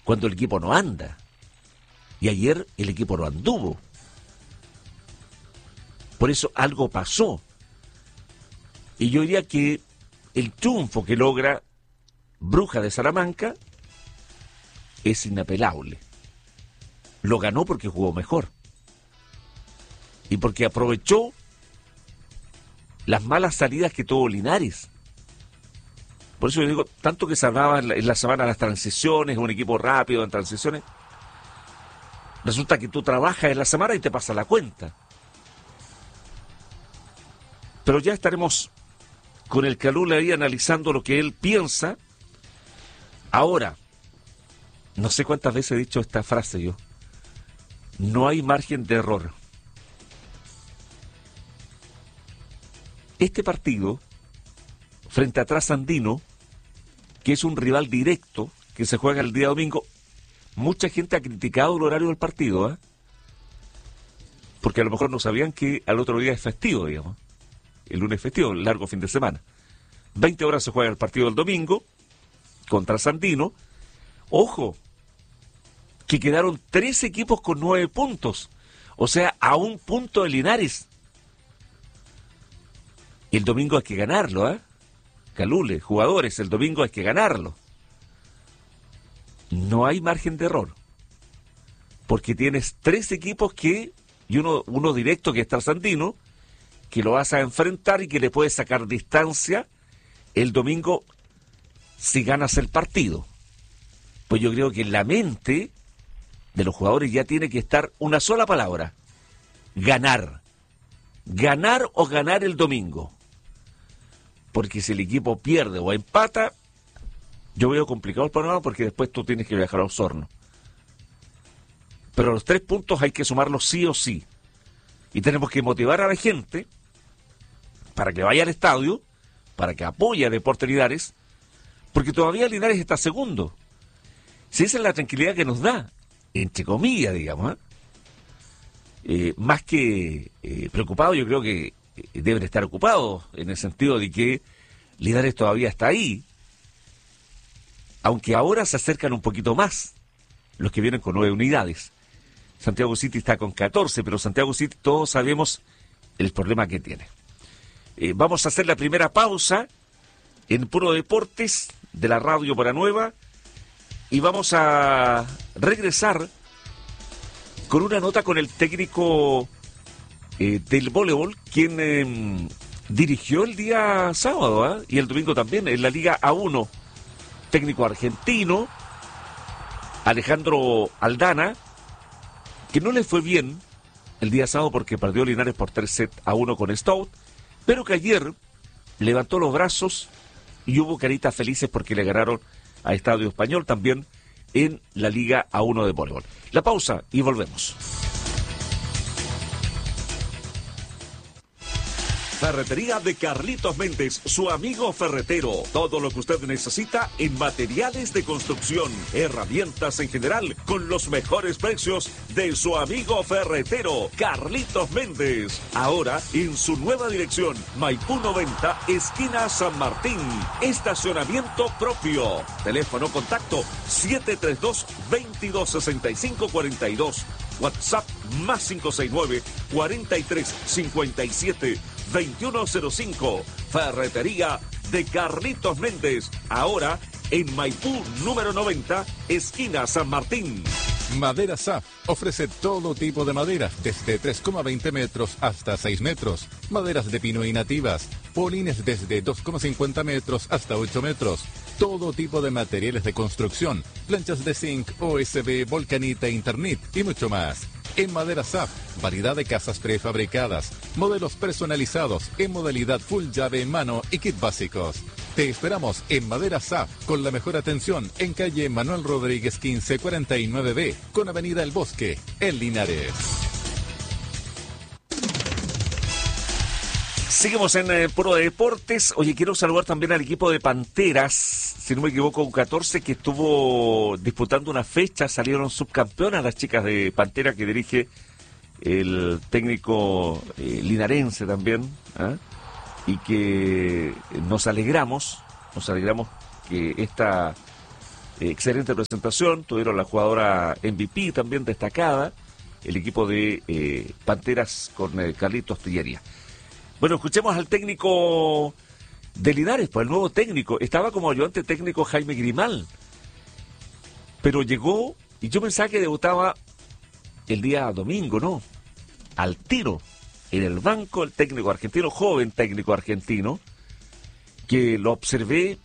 cuando el equipo no anda. Y ayer el equipo no anduvo. Por eso algo pasó. Y yo diría que el triunfo que logra Brujas de Salamanca es inapelable. Lo ganó porque jugó mejor. Y porque aprovechó las malas salidas que tuvo Linares. Por eso yo digo, tanto que se hablaba en la semana de las transiciones, un equipo rápido en transiciones, resulta que tú trabajas en la semana y te pasa la cuenta. Pero ya estaremos con el Calula ahí analizando lo que él piensa. Ahora, no sé cuántas veces he dicho esta frase yo. No hay margen de error. Este partido, frente a Trasandino, que es un rival directo, que se juega el día domingo, mucha gente ha criticado el horario del partido, ¿eh? Porque a lo mejor no sabían que al otro día es festivo, digamos. El lunes festivo, el largo fin de semana. 20 horas se juega el partido del domingo contra Sandino. Ojo, que quedaron 3 equipos con 9 puntos. O sea, a un punto de Linares. El domingo hay que ganarlo, ¿eh? Calule, jugadores, el domingo hay que ganarlo. No hay margen de error. Porque tienes 3 equipos y uno directo que está Sandino, que lo vas a enfrentar y que le puedes sacar distancia el domingo si ganas el partido. Pues yo creo que en la mente de los jugadores ya tiene que estar una sola palabra: ganar. Ganar o ganar el domingo. Porque si el equipo pierde o empata, yo veo complicado el panorama, porque después tú tienes que viajar a Osorno. Pero los 3 puntos hay que sumarlos sí o sí. Y tenemos que motivar a la gente para que vaya al estadio, para que apoye a Deportes Linares, porque todavía Linares está segundo. Si esa es la tranquilidad que nos da, entre comillas, digamos, más que preocupado, yo creo que deben estar ocupados, en el sentido de que Linares todavía está ahí, aunque ahora se acercan un poquito más los que vienen con 9 unidades. Santiago City está con 14, pero Santiago City todos sabemos el problema que tiene. Vamos a hacer la primera pausa en Puro Deportes de la Radio Para Nueva y vamos a regresar con una nota con el técnico del voleibol, quien dirigió el día sábado y el domingo también en la Liga A1, técnico argentino, Alejandro Aldana, que no le fue bien el día sábado porque perdió Linares por 3-1 con Stout, pero que ayer levantó los brazos y hubo caritas felices porque le ganaron a Estadio Español también en la Liga A1 de voleibol. La pausa y volvemos. Ferretería de Carlitos Méndez, su amigo ferretero. Todo lo que usted necesita en materiales de construcción, herramientas en general, con los mejores precios de su amigo ferretero, Carlitos Méndez. Ahora en su nueva dirección, Maipú 90, esquina San Martín. Estacionamiento propio. Teléfono contacto 732-2265-42. WhatsApp más 569-4357-2105. Ferretería de Carlitos Méndez. Ahora en Maipú número 90, esquina San Martín. Madera SAF ofrece todo tipo de maderas, desde 3,20 metros hasta 6 metros. Maderas de pino y nativas. Polines desde 2,50 metros hasta 8 metros. Todo tipo de materiales de construcción. Planchas de zinc, OSB, volcanita, Internet y mucho más. En Madera SAF, variedad de casas prefabricadas, modelos personalizados en modalidad full llave en mano y kit básicos. Te esperamos en Madera SAF con la mejor atención en calle Manuel Rodríguez 1549B con avenida El Bosque, en Linares. Seguimos en Puro Deportes. Oye, quiero saludar también al equipo de Panteras, si no me equivoco, U14, que estuvo disputando una fecha. Salieron subcampeonas las chicas de Pantera, que dirige el técnico linarense también, y que nos alegramos que esta excelente presentación, tuvieron la jugadora MVP también destacada, el equipo de Panteras con Carlitos Tillería. Bueno, escuchemos al técnico de Linares, pues el nuevo técnico. Estaba como ayudante técnico Jaime Grimal, pero llegó y yo pensaba que debutaba el día domingo, ¿no? Al tiro, en el banco, el técnico argentino, joven técnico argentino, que lo observé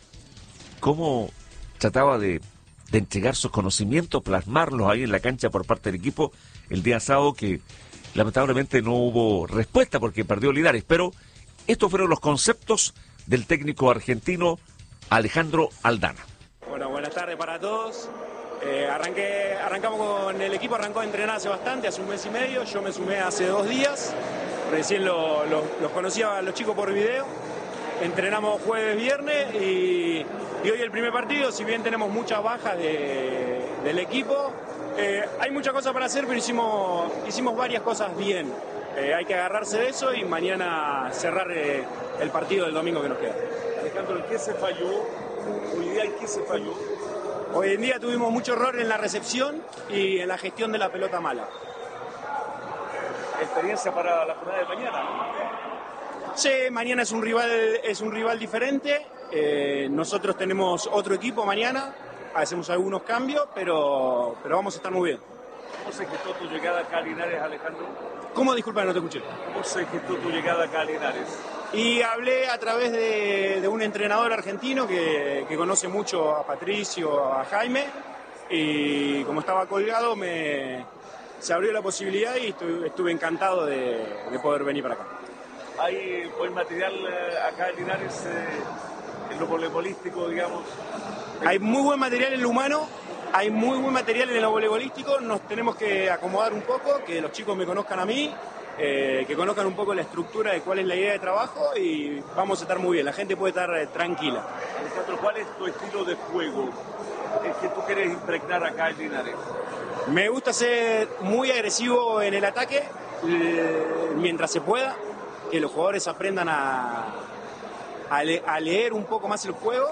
cómo trataba de entregar sus conocimientos, plasmarlos ahí en la cancha por parte del equipo el día sábado, que lamentablemente no hubo respuesta porque perdió Linares. Pero estos fueron los conceptos del técnico argentino Alejandro Aldana. Bueno, buenas tardes para todos. Arrancamos con el equipo, arrancó a entrenar hace bastante, hace un mes y medio. Yo me sumé hace 2 días. Recién los conocía a los chicos por video. Entrenamos jueves, viernes y hoy el primer partido. Si bien tenemos muchas bajas del equipo, hay muchas cosas para hacer, pero hicimos varias cosas bien. Hay que agarrarse de eso y mañana cerrar el partido del domingo que nos queda. Alejandro, ¿en qué se falló? Hoy día, ¿en qué se falló? Hoy en día tuvimos mucho error en la recepción y en la gestión de la pelota mala. Experiencia para la jornada de mañana, ¿no? Sí, mañana es un rival diferente. Nosotros tenemos otro equipo mañana, hacemos algunos cambios, pero vamos a estar muy bien. ¿Cómo se gestó tu llegada acá a Linares, Alejandro? ¿Cómo? Disculpa, no te escuché. ¿Cómo se gestó tu llegada acá a Linares? Y hablé a través de un entrenador argentino que conoce mucho a Patricio, a Jaime, y como estaba colgado se abrió la posibilidad y estuve encantado de poder venir para acá. ¿Hay buen material acá en Linares en lo voleibolístico, digamos? Hay muy buen material en lo humano, hay muy buen material en lo voleibolístico. Nos tenemos que acomodar un poco, que los chicos me conozcan a mí, que conozcan un poco la estructura de cuál es la idea de trabajo y vamos a estar muy bien, la gente puede estar tranquila. Alejandro, ¿cuál es tu estilo de juego que tú quieres impregnar acá en Linares? Me gusta ser muy agresivo en el ataque mientras se pueda, que los jugadores aprendan a leer un poco más el juego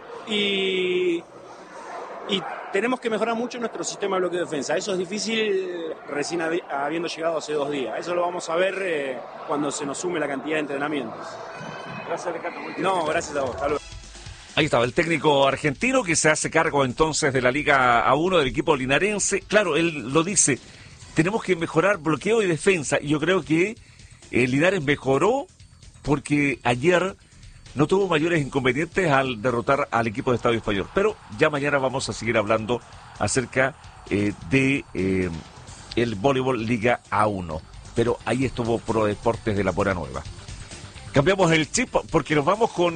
y tenemos que mejorar mucho nuestro sistema de bloque de defensa. Eso es difícil recién habiendo llegado hace 2 días. Eso lo vamos a ver cuando se nos sume la cantidad de entrenamientos. Gracias, Alejandro. No, gracias a vos. Hasta luego. Ahí estaba el técnico argentino que se hace cargo entonces de la Liga A1 del equipo linarense. Claro, él lo dice, tenemos que mejorar bloqueo y defensa. Y yo creo que Linares mejoró porque ayer no tuvo mayores inconvenientes al derrotar al equipo de Estadio Español. Pero ya mañana vamos a seguir hablando acerca de el voleibol Liga A1. Pero ahí estuvo Pro Deportes de la Pora Nueva. Cambiamos el chip porque nos vamos con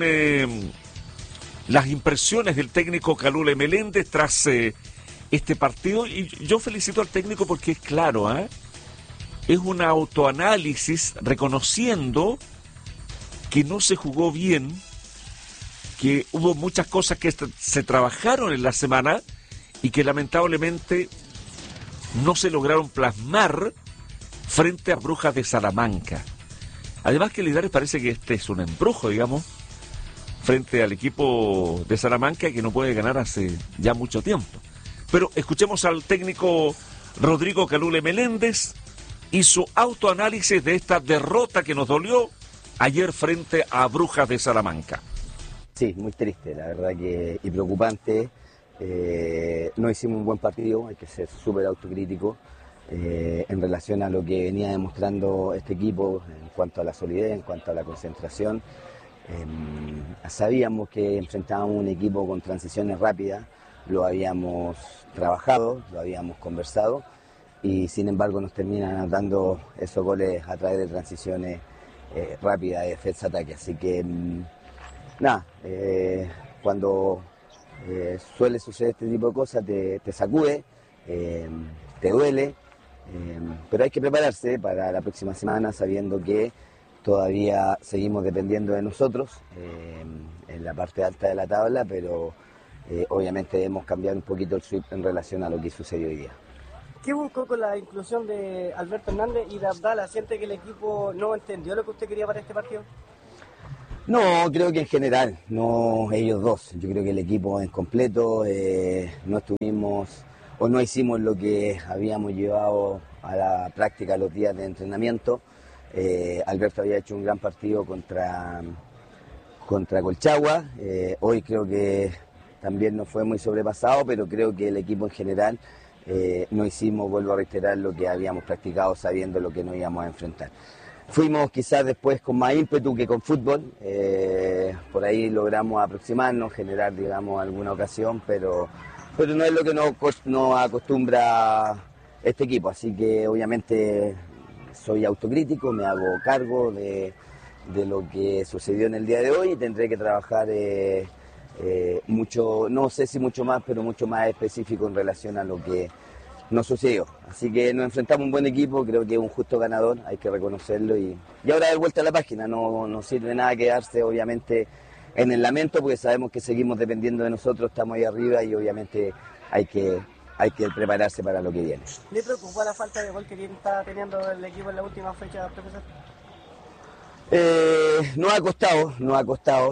las impresiones del técnico Calule Meléndez tras este partido. Y yo felicito al técnico porque es claro, es un autoanálisis reconociendo que no se jugó bien, que hubo muchas cosas que se trabajaron en la semana y que lamentablemente no se lograron plasmar frente a Brujas de Salamanca. Además que Linares parece que este es un embrujo, digamos, frente al equipo de Salamanca que no puede ganar hace ya mucho tiempo. Pero escuchemos al técnico Rodrigo Calule Meléndez y su autoanálisis de esta derrota que nos dolió ayer frente a Brujas de Salamanca. Sí, muy triste, la verdad que y preocupante. No hicimos un buen partido, hay que ser súper autocrítico en relación a lo que venía demostrando este equipo en cuanto a la solidez, en cuanto a la concentración. Sabíamos que enfrentábamos un equipo con transiciones rápidas, lo habíamos trabajado, lo habíamos conversado y sin embargo nos terminan dando esos goles a través de transiciones rápidas de defensa-ataque. Así que cuando suele suceder este tipo de cosas te sacude, te duele, pero hay que prepararse para la próxima semana sabiendo que todavía seguimos dependiendo de nosotros en la parte alta de la tabla, pero obviamente debemos cambiar un poquito el switch en relación a lo que sucedió hoy día. ¿Qué buscó con la inclusión de Alberto Hernández y de Abdala? ¿Siente que el equipo no entendió lo que usted quería para este partido? No, creo que en general, no ellos dos. Yo creo que el equipo en completo no estuvimos o no hicimos lo que habíamos llevado a la práctica los días de entrenamiento. Alberto había hecho un gran partido contra Colchagua. Hoy creo que también nos fue muy sobrepasado, pero creo que el equipo en general no hicimos, vuelvo a reiterar, lo que habíamos practicado sabiendo lo que nos íbamos a enfrentar. Fuimos quizás después con más ímpetu que con fútbol, por ahí logramos aproximarnos, generar, digamos, alguna ocasión, pero no es lo que nos acostumbra este equipo, así que obviamente soy autocrítico, me hago cargo de lo que sucedió en el día de hoy y tendré que trabajar mucho, no sé si mucho más, pero mucho más específico en relación a lo que nos sucedió. Así que nos enfrentamos a un buen equipo, creo que es un justo ganador, hay que reconocerlo y ahora dar vuelta a la página, no sirve nada quedarse obviamente en el lamento porque sabemos que seguimos dependiendo de nosotros, estamos ahí arriba y obviamente hay que prepararse para lo que viene. ¿Le preocupa la falta de gol que está teniendo el equipo en la última fecha, profesor? Nos ha costado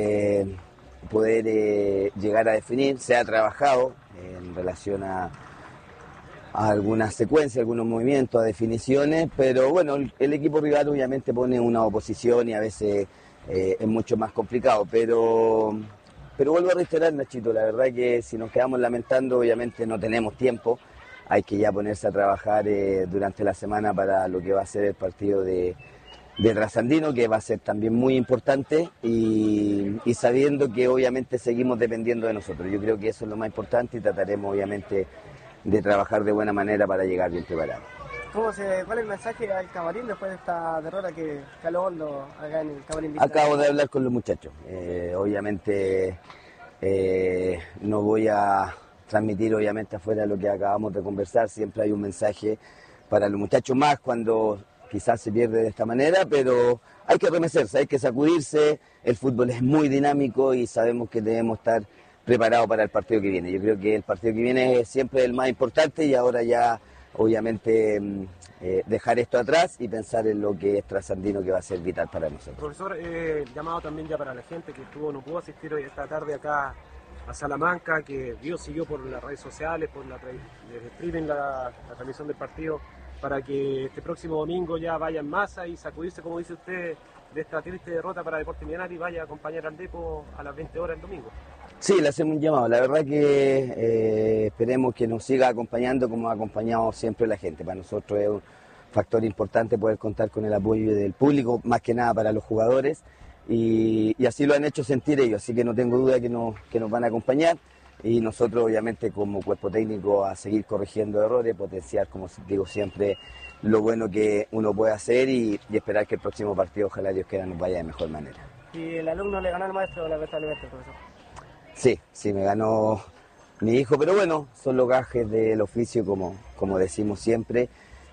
poder llegar a definir, se ha trabajado en relación a algunas secuencias, algunos movimientos, a definiciones, pero bueno, el equipo rival obviamente pone una oposición y a veces es mucho más complicado, pero vuelvo a reiterar, Nachito, la verdad que si nos quedamos lamentando obviamente no tenemos tiempo, hay que ya ponerse a trabajar durante la semana para lo que va a ser el partido de Trasandino, que va a ser también muy importante y sabiendo que obviamente seguimos dependiendo de nosotros. Yo creo que eso es lo más importante y trataremos obviamente de trabajar de buena manera para llegar bien preparados. ¿Cuál es el mensaje al camarín después de esta derrota que caló hondo acá en el camarín? Acabo de hablar con los muchachos. Obviamente no voy a transmitir obviamente afuera lo que acabamos de conversar. Siempre hay un mensaje para los muchachos más cuando quizás se pierde de esta manera, pero hay que remecerse, hay que sacudirse. El fútbol es muy dinámico y sabemos que debemos estar preparados para el partido que viene. Yo creo que el partido que viene es siempre el más importante y ahora ya obviamente dejar esto atrás y pensar en lo que es Trasandino, que va a ser vital para nosotros. Profesor, llamado también ya para la gente que no pudo asistir hoy esta tarde acá a Salamanca, que siguió por las redes sociales, por el streaming, la transmisión del partido, para que este próximo domingo ya vaya en masa y sacudirse, como dice usted, de esta triste derrota para Deportes Millonarios y vaya a acompañar al Depo a las 20 horas el domingo. Sí, le hacemos un llamado. La verdad que esperemos que nos siga acompañando como ha acompañado siempre la gente. Para nosotros es un factor importante poder contar con el apoyo del público, más que nada para los jugadores, y así lo han hecho sentir ellos, así que no tengo duda que nos van a acompañar y nosotros obviamente como cuerpo técnico a seguir corrigiendo errores, potenciar, como digo siempre, lo bueno que uno puede hacer y esperar que el próximo partido, ojalá Dios quiera, nos vaya de mejor manera. ¿Y el alumno le ganó al maestro lamentablemente, profesor? Sí, me ganó mi hijo, pero bueno, son los gajes del oficio, como decimos siempre.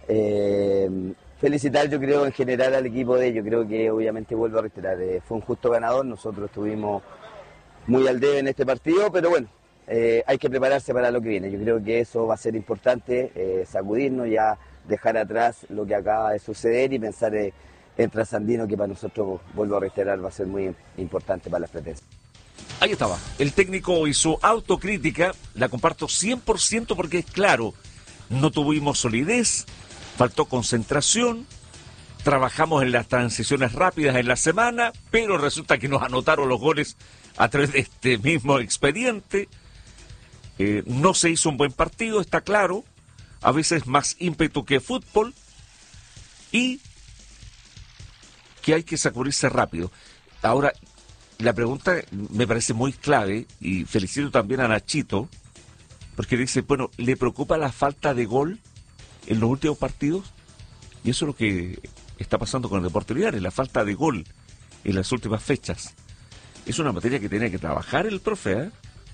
Felicitar, yo creo, en general al equipo de ellos. Creo que, obviamente, vuelvo a reiterar, fue un justo ganador. Nosotros estuvimos muy al debe en este partido, pero bueno, hay que prepararse para lo que viene. Yo creo que eso va a ser importante, sacudirnos, ya dejar atrás lo que acaba de suceder y pensar en Trasandino, que para nosotros, vuelvo a reiterar, va a ser muy importante para las pretensiones. Ahí estaba, el técnico y su autocrítica, la comparto 100% porque es claro, no tuvimos solidez, faltó concentración, trabajamos en las transiciones rápidas en la semana, pero resulta que nos anotaron los goles a través de este mismo expediente. No se hizo un buen partido, está claro, a veces más ímpetu que fútbol, y que hay que sacudirse rápido. Ahora, la pregunta me parece muy clave, y felicito también a Nachito, porque dice, bueno, ¿le preocupa la falta de gol en los últimos partidos? Y eso es lo que está pasando con el Deportes Linares, la falta de gol en las últimas fechas. Es una materia que tiene que trabajar el profe,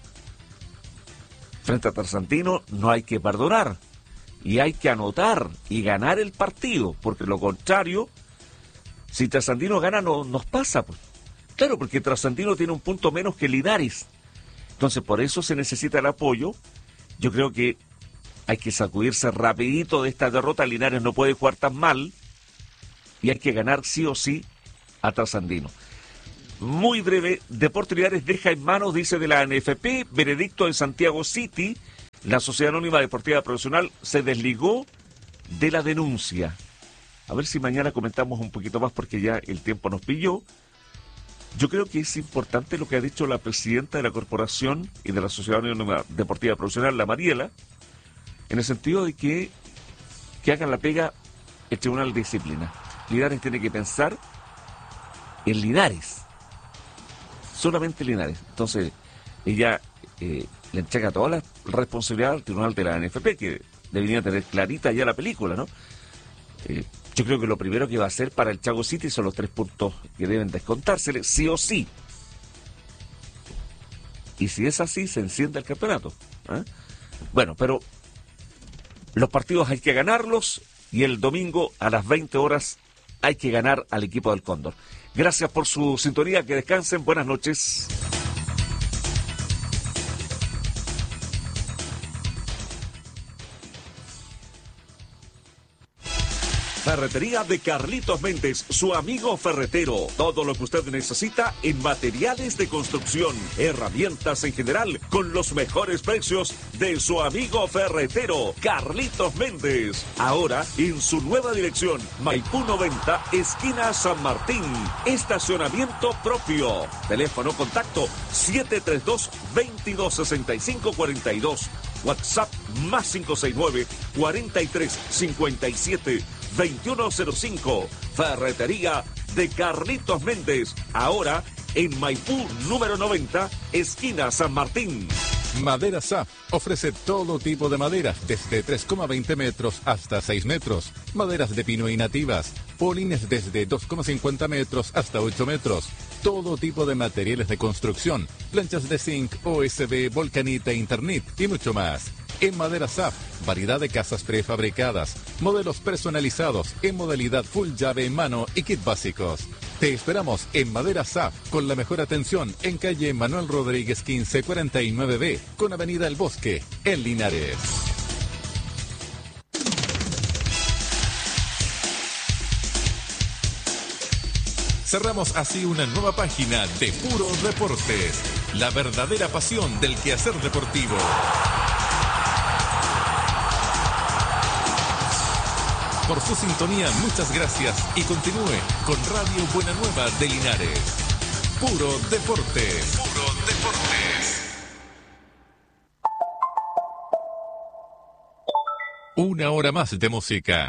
Frente a Trasandino no hay que perdonar, y hay que anotar y ganar el partido, porque lo contrario, si Trasandino gana, no nos pasa, pues. Claro, porque Trasandino tiene un punto menos que Linares. Entonces, por eso se necesita el apoyo. Yo creo que hay que sacudirse rapidito de esta derrota. Linares no puede jugar tan mal y hay que ganar sí o sí a Trasandino. muy breve, Deportes Linares deja en manos, dice, de la ANFP, veredicto en Santiago City. La Sociedad Anónima Deportiva Profesional se desligó de la denuncia. A ver si mañana comentamos un poquito más porque ya el tiempo nos pilló. Yo creo que es importante lo que ha dicho la presidenta de la Corporación y de la Sociedad Anónima Deportiva Profesional, la Mariela, en el sentido de que hagan la pega el Tribunal de Disciplina. Linares tiene que pensar en Linares, solamente Linares. Entonces, ella le entrega toda la responsabilidad al Tribunal de la ANFP, que debería tener clarita ya la película, ¿no? Yo creo que lo primero que va a hacer para el Chago City son los 3 puntos que deben descontársele, sí o sí. Y si es así, se enciende el campeonato. Bueno, pero los partidos hay que ganarlos y el domingo a las 20 horas hay que ganar al equipo del Cóndor. Gracias por su sintonía, que descansen, buenas noches. Ferretería de Carlitos Méndez, su amigo ferretero. Todo lo que usted necesita en materiales de construcción, herramientas en general, con los mejores precios de su amigo ferretero, Carlitos Méndez. Ahora en su nueva dirección, Maipú 90, esquina San Martín. Estacionamiento propio. Teléfono contacto 732-2265-42. WhatsApp más 569-4357-2105. Ferretería de Carlitos Méndez. Ahora en Maipú número 90, esquina San Martín. Madera SAF ofrece todo tipo de maderas, desde 3,20 metros hasta 6 metros. Maderas de pino y nativas. Polines desde 2,50 metros hasta 8 metros. Todo tipo de materiales de construcción. Planchas de zinc, OSB, volcanita, Internet y mucho más. En Madera SAF, variedad de casas prefabricadas, modelos personalizados en modalidad full llave en mano y kit básicos. Te esperamos en Madera SAF con la mejor atención en calle Manuel Rodríguez 1549B con avenida El Bosque, en Linares. Cerramos así una nueva página de Puro Deportes, la verdadera pasión del quehacer deportivo. Por su sintonía, muchas gracias y continúe con Radio Buena Nueva de Linares. Puro Deportes. Puro Deportes. Una hora más de música.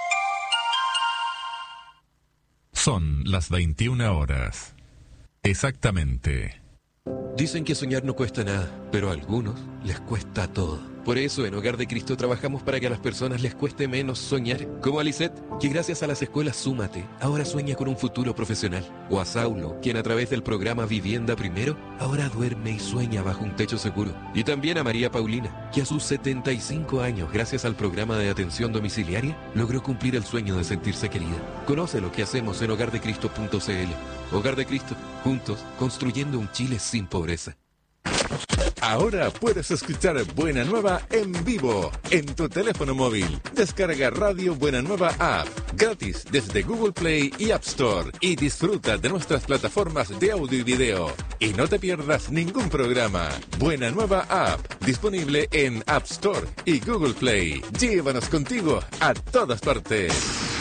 Son las 21 horas. Exactamente. Dicen que soñar no cuesta nada, pero a algunos les cuesta todo. Por eso en Hogar de Cristo trabajamos para que a las personas les cueste menos soñar. Como a Lisette, que gracias a las escuelas Súmate, ahora sueña con un futuro profesional. O a Saulo, quien a través del programa Vivienda Primero, ahora duerme y sueña bajo un techo seguro. Y también a María Paulina, que a sus 75 años, gracias al programa de atención domiciliaria, logró cumplir el sueño de sentirse querida. Conoce lo que hacemos en hogardecristo.cl. Hogar de Cristo, juntos, construyendo un Chile sin pobreza. Ahora puedes escuchar Buena Nueva en vivo en tu teléfono móvil. Descarga Radio Buena Nueva App gratis desde Google Play y App Store y disfruta de nuestras plataformas de audio y video. Y no te pierdas ningún programa. Buena Nueva App, disponible en App Store y Google Play. Llévanos contigo a todas partes.